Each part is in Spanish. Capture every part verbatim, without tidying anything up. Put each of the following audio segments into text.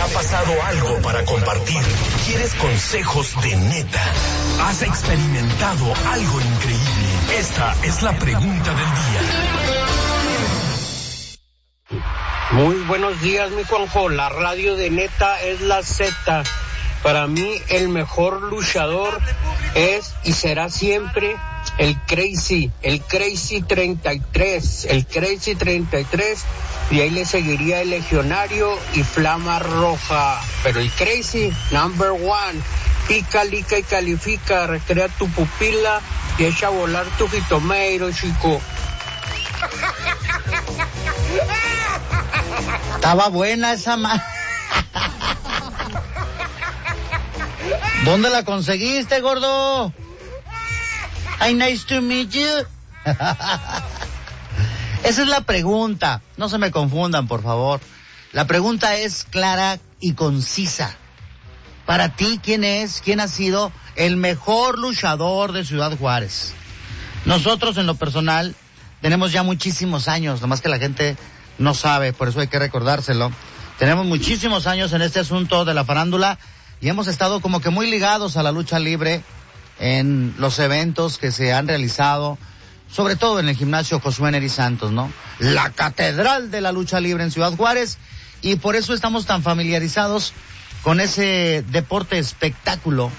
pasado algo para compartir? ¿Quieres consejos de neta? ¿Has experimentado algo increíble? Esta es la pregunta del día. Muy buenos días, mi Juanjo. La radio de neta es la Z. Para mí el mejor luchador es y será siempre el Crazy, el Crazy treinta y tres, el Crazy treinta y tres, y ahí le seguiría el Legionario y Flama Roja. Pero el Crazy, number one, pica, lica y califica, recrea tu pupila y echa a volar tu jitomeiro, chico. Estaba buena esa ma... ¿Dónde la conseguiste, gordo? Hi, nice to meet you. Esa es la pregunta. No se me confundan, por favor. La pregunta es clara y concisa. Para ti, ¿quién es, quién ha sido el mejor luchador de Ciudad Juárez? Nosotros, en lo personal, tenemos ya muchísimos años, nomás que la gente no sabe, por eso hay que recordárselo. Tenemos muchísimos años en este asunto de la farándula y hemos estado como que muy ligados a la lucha libre en los eventos que se han realizado, sobre todo en el gimnasio Josué Neri Santos, ¿no? La catedral de la lucha libre en Ciudad Juárez, y por eso estamos tan familiarizados con ese deporte espectáculo.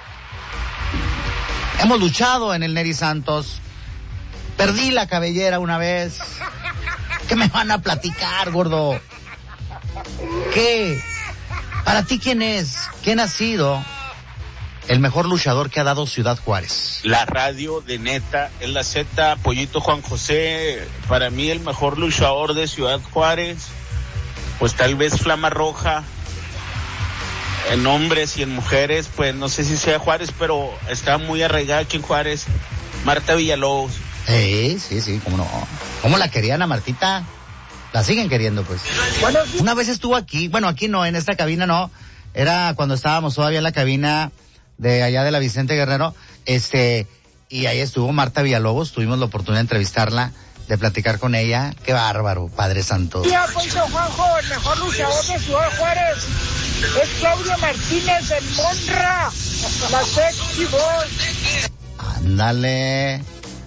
Hemos luchado en el Neri Santos, perdí la cabellera una vez. ¿Qué me van a platicar, gordo? ¿Qué? Para ti, ¿quién es? ¿Quién ha sido el mejor luchador que ha dado Ciudad Juárez? La radio de neta es la Z, Pollito Juan José. Para mí el mejor luchador de Ciudad Juárez, pues tal vez Flama Roja. En hombres y en mujeres, pues no sé si sea Juárez, pero está muy arraigada aquí en Juárez, Marta Villalobos. Sí, sí, sí, cómo no. ¿Cómo la querían a Martita? La siguen queriendo, pues. Bueno, una vez estuvo aquí, bueno, aquí no, en esta cabina no, era cuando estábamos todavía en la cabina de allá de la Vicente Guerrero, este, y ahí estuvo Marta Villalobos, tuvimos la oportunidad de entrevistarla, de platicar con ella. Qué bárbaro, Padre Santo. Ya, Poncho Juanjo, el mejor luchador de Ciudad Juárez es Claudia Martínez en Monra, la sexy voz. Ándale.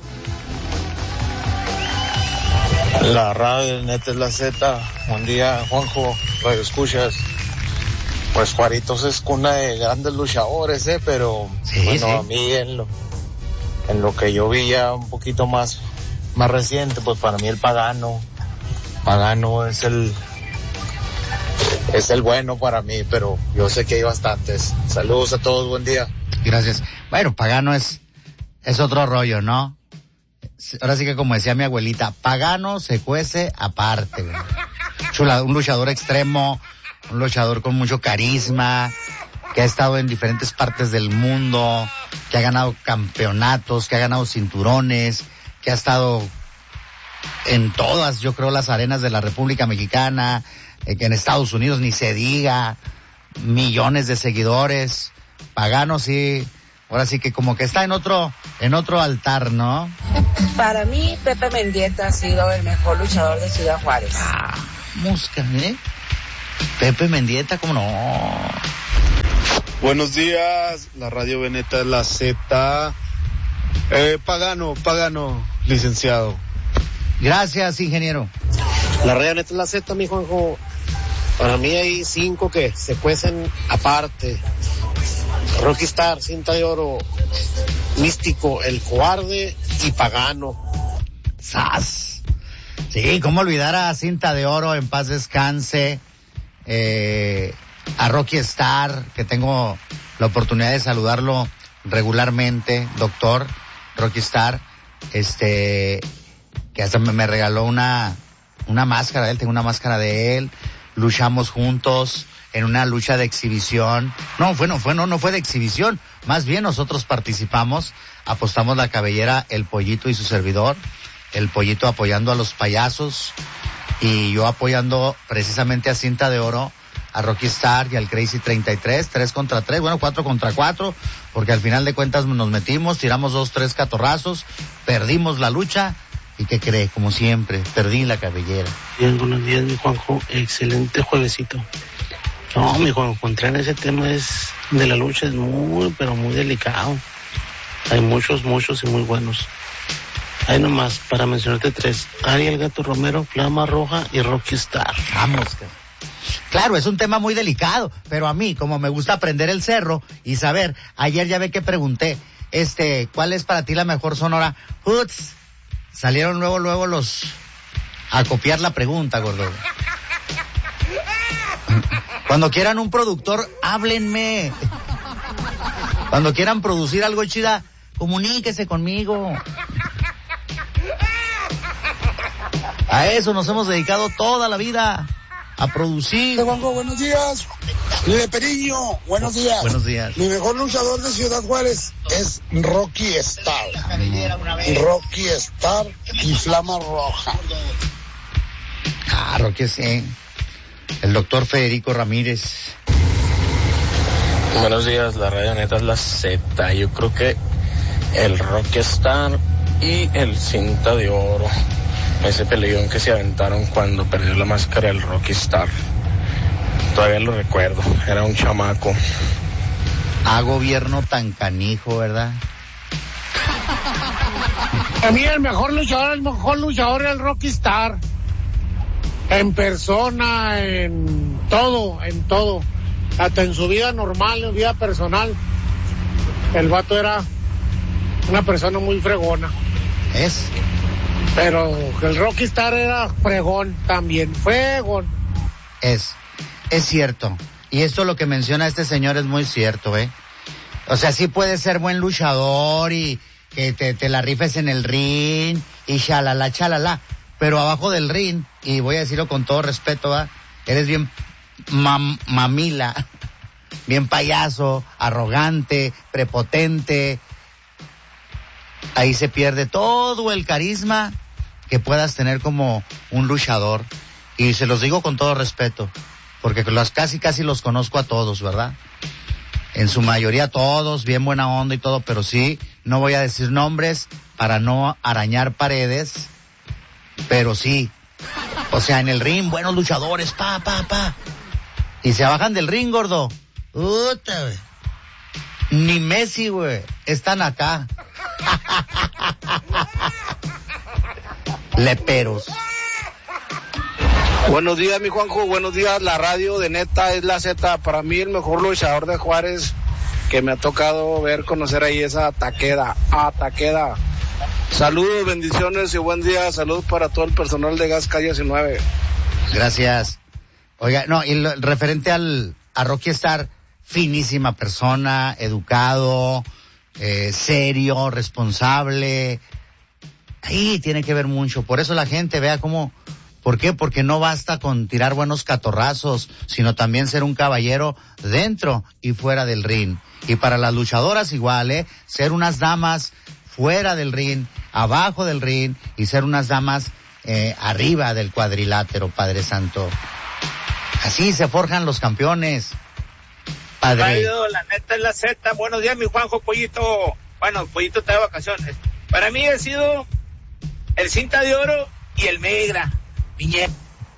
La radio de neta es la Z. Buen día, Juanjo, radio escuchas. Pues Juaritos es cuna de grandes luchadores, eh, pero sí, bueno, sí. A mí en lo, en lo que yo vi ya un poquito más, más reciente, pues para mí el Pagano, Pagano es el, es el bueno para mí, pero yo sé que hay bastantes. Saludos a todos, buen día. Gracias. Bueno, Pagano es, es otro rollo, ¿no? Ahora sí que como decía mi abuelita, Pagano se cuece aparte, güey. Chula, un luchador extremo, un luchador con mucho carisma, que ha estado en diferentes partes del mundo, que ha ganado campeonatos, que ha ganado cinturones, que ha estado en todas, yo creo, las arenas de la República Mexicana, eh, que en Estados Unidos ni se diga, millones de seguidores. Pagano sí, ahora sí que como que está en otro, en otro altar, ¿no? Para mí, Pepe Mendieta ha sido el mejor luchador de Ciudad Juárez. Ah, mosca, ¿eh? Pepe Mendieta, ¿cómo no? Buenos días, la radio Veneta es la Z. Eh, Pagano, Pagano, licenciado. Gracias, ingeniero. La radio Veneta es la Z, mi Juanjo. Para mí hay cinco que se cuecen aparte. Rocky Star, Cinta de Oro, Místico, El Cobarde y Pagano. ¡Sas! Sí, cómo olvidar a Cinta de Oro, en paz descanse, eh, a Rocky Star, que tengo la oportunidad de saludarlo regularmente, doctor Rocky Star, este, que hasta me, me regaló una, una máscara de él, tengo una máscara de él, luchamos juntos en una lucha de exhibición. No, fue, no, fue, no, no fue de exhibición. Más bien nosotros participamos, apostamos la cabellera, el Pollito y su servidor. El Pollito apoyando a los payasos y yo apoyando precisamente a Cinta de Oro, a Rocky Star y al Crazy treinta y tres, tres contra tres, bueno, cuatro contra cuatro, porque al final de cuentas nos metimos, tiramos dos, tres catorrazos, perdimos la lucha. ¿Y qué cree? Como siempre, perdí la cabellera. Bien, buenos días, mi Juanjo. Excelente juevesito. No, mi Juan, entrar en ese tema es de la lucha es muy, pero muy delicado. Hay muchos, muchos y muy buenos. Hay nomás, para mencionarte tres: Ari el Gato Romero, Flama Roja y Rocky Star. Vamos. Claro, es un tema muy delicado, pero a mí, como me gusta aprender el cerro y saber, ayer ya ve que pregunté, este, ¿cuál es para ti la mejor sonora? Uts, salieron luego, luego los, a copiar la pregunta, gordo. Cuando quieran un productor, háblenme. Cuando quieran producir algo chida, comuníquese conmigo. A eso nos hemos dedicado toda la vida, a producir. Juanjo, buenos días. De Periño, buenos días. Buenos días. Mi mejor luchador de Ciudad Juárez es Rocky Star. Rocky Star y Flama Roja. Ah, Rocky sí. El doctor Federico Ramírez. Buenos días, la radio neta es la Z. Yo creo que el Rocky Star y el Cinta de Oro. Ese peleón que se aventaron cuando perdió la máscara el Rocky Star. Todavía lo recuerdo, era un chamaco. A gobierno tan canijo, ¿verdad? A mí el mejor luchador, el mejor luchador es el Rocky Star. En persona, en todo, en todo. Hasta en su vida normal, en vida personal. El vato era una persona muy fregona. ¿Es? Pero el Rocky Star era fregón también, fregón. Es, es cierto. Y esto lo que menciona este señor es muy cierto, ¿eh? O sea, sí puedes ser buen luchador y que te, te la rifes en el ring y chalala, chalala. Pero abajo del ring, y voy a decirlo con todo respeto, ¿eh? Eres bien mam, mamila, bien payaso, arrogante, prepotente. Ahí se pierde todo el carisma que puedas tener como un luchador. Y se los digo con todo respeto, porque los casi casi los conozco a todos, ¿verdad? En su mayoría todos, bien buena onda y todo, pero sí, no voy a decir nombres para no arañar paredes, pero sí. O sea, en el ring, buenos luchadores, pa, pa, pa. Y se bajan del ring, gordo. Puta, güey. Ni Messi, güey, están acá. Leperos. Buenos días, mi Juanjo, buenos días. La radio de neta es la Z. Para mí el mejor luchador de Juárez que me ha tocado ver, conocer ahí es a Taqueda, a Taqueda. Saludos, bendiciones y buen día. Saludos para todo el personal de Gas Calle diecinueve. Gracias. Oiga, no, y lo, referente al a Rocky Star, finísima persona, educado, eh, serio, responsable. Ahí tiene que ver mucho. Por eso la gente vea cómo... ¿Por qué? Porque no basta con tirar buenos catorrazos, sino también ser un caballero dentro y fuera del ring. Y para las luchadoras igual, ¿eh? Ser unas damas fuera del ring, abajo del ring, y ser unas damas eh, arriba del cuadrilátero, Padre Santo. Así se forjan los campeones. Padre. Radio, la neta es la Z. Buenos días, mi Juanjo, Pollito. Bueno, Pollito está de vacaciones. Para mí ha sido el Cinta de Oro y el Migra. Viñet.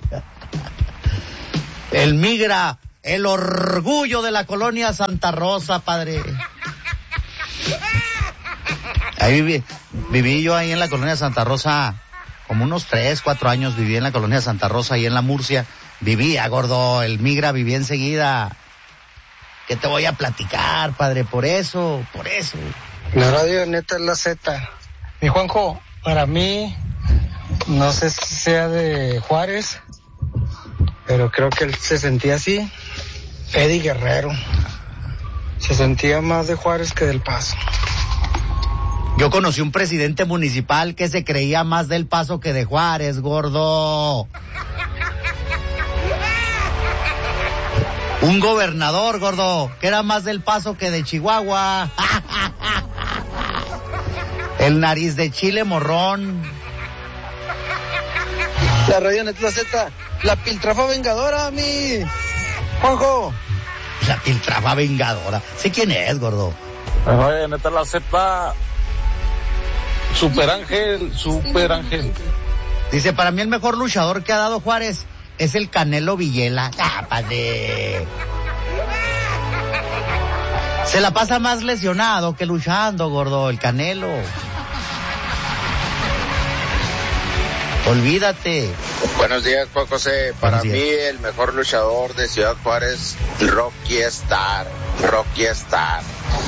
El Migra, el orgullo de la colonia Santa Rosa, padre. Ahí viví, viví yo ahí en la colonia Santa Rosa, como unos tres, cuatro años viví en la colonia Santa Rosa, ahí en la Murcia. Vivía, gordo, el Migra vivía enseguida. ¿Qué te voy a platicar, padre? Por eso, por eso. La radio neta es la Z. Mi Juanjo, para mí, no sé si sea de Juárez, pero creo que él se sentía así. Eddie Guerrero. Se sentía más de Juárez que del Paso. Yo conocí un presidente municipal que se creía más del Paso que de Juárez, gordo. Un gobernador, gordo, que era más del Paso que de Chihuahua. El nariz de chile morrón. La radio neta Z, la piltrafa vengadora, mi Juanjo. La piltrafa vengadora. Sé quién es, gordo. La radio neta la Z. Super Ángel, Super Ángel. Dice, para mí el mejor luchador que ha dado Juárez es el Canelo Villela. Ah, padre. Se la pasa más lesionado que luchando, gordo, el Canelo. Olvídate. Buenos días, Juan José. Para Buenos mí, días. el mejor luchador de Ciudad Juárez, Rocky Star. Rocky Star.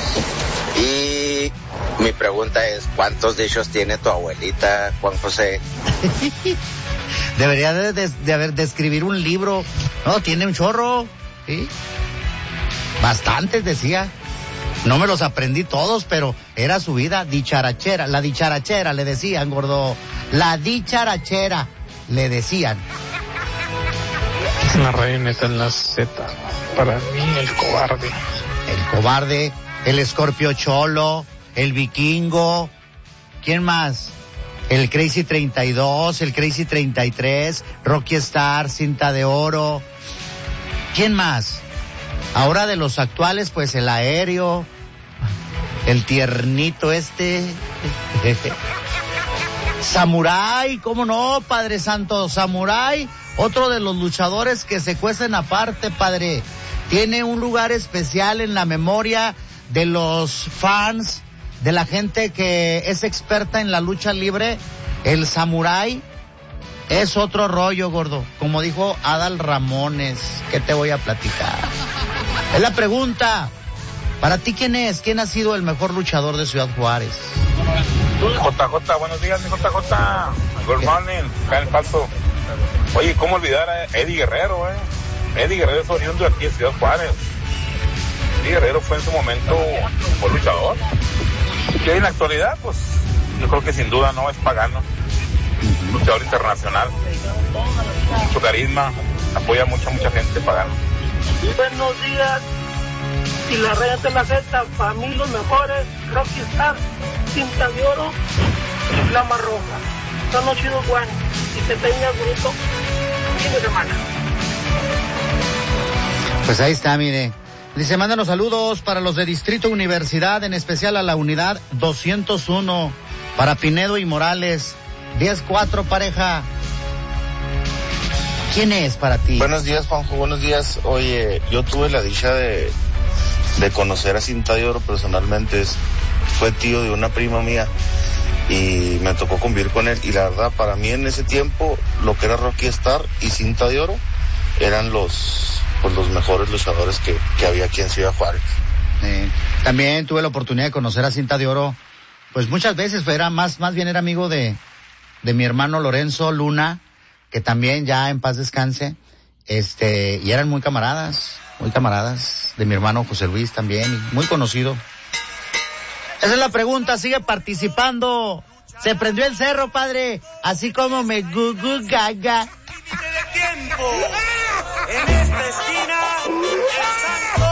Y mi pregunta es, ¿cuántos dichos tiene tu abuelita, Juan José? Debería de, de, de haber de escribir un libro. No, tiene un chorro. ¿Sí? Bastantes, decía. No me los aprendí todos, pero era su vida. Dicharachera, la dicharachera le decían, gordo. La dicharachera le decían. La radio neta en la Z. Para mí, el cobarde. El cobarde, el Escorpio Cholo, el Vikingo. ¿Quién más? El Crazy treinta y dos, el Crazy treinta y tres, Rocky Star, Cinta de Oro. ¿Quién más? Ahora de los actuales, pues el Aéreo, el tiernito este, Samurai, ¿cómo no, Padre Santo? Samurai, otro de los luchadores que se cuecen aparte, Padre. Tiene un lugar especial en la memoria de los fans, de la gente que es experta en la lucha libre. El Samurai es otro rollo, gordo. Como dijo Adal Ramones, ¿qué te voy a platicar? Es la pregunta. Para ti, ¿quién es? ¿Quién ha sido el mejor luchador de Ciudad Juárez? J J, buenos días, mi J J. Good morning, acá en El Paso. Oye, ¿cómo olvidar a Eddie Guerrero, eh? Eddie Guerrero es oriundo de aquí de Ciudad Juárez. Eddie Guerrero fue en su momento un luchador. Y en la actualidad, pues, yo creo que sin duda no es Pagano. Luchador internacional. Mucho carisma, apoya mucho a mucha gente, Pagano. Buenos días. Y la red de la Z, para mí los mejores, Rocky Star, Cinta de Oro y Flama Roja. Son los chidos buenos. Y que tengas bonito fin de semana. Pues ahí está, mire. Dice, mándanos saludos para los de Distrito Universidad, en especial a la unidad doscientos uno, para Pinedo y Morales. diez cuatro, pareja. ¿Quién es para ti? Buenos días, Juanjo, buenos días. Oye, yo tuve la dicha de, de conocer a Cinta de Oro personalmente. Es, fue tío de una prima mía y me tocó convivir con él. Y la verdad, para mí en ese tiempo, lo que era Rocky Star y Cinta de Oro eran los, pues, los mejores luchadores que, que había aquí en Ciudad Juárez. Eh, también tuve la oportunidad de conocer a Cinta de Oro, pues muchas veces, era más, más bien era amigo de, de mi hermano Lorenzo Luna, que también ya en paz descanse, este, y eran muy camaradas, muy camaradas, de mi hermano José Luis también, y muy conocido. Esa es la pregunta, sigue participando. Se prendió el cerro, padre, así como me gugu gaga. En esta esquina, el santo